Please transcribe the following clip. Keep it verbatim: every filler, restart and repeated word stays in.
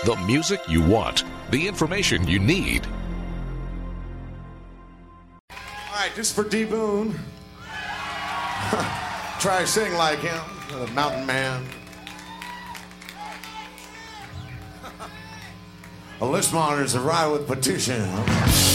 The music you want, the information you need. All right, just for D. Boone. Try to sing like him, the mountain man. A list monitor's arrived with petition.